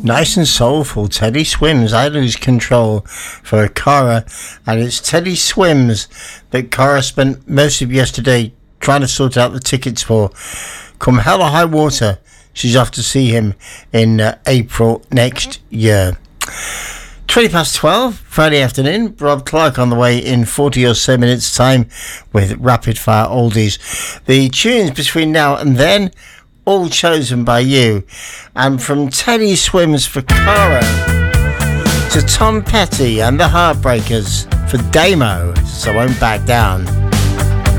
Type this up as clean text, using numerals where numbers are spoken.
Nice and soulful, Teddy Swims, I Lose Control for Cara. And it's Teddy Swims that Cara spent most of yesterday trying to sort out the tickets for. Come hell or high water, she's off to see him in April next year. 20 past 12, Friday afternoon. Rob Clark on the way in 40 or so minutes time with Rapid Fire Oldies. The tunes between now and then, all chosen by you. And from Teddy Swims for Cara to Tom Petty and the Heartbreakers for Damo, So I Won't Back Down.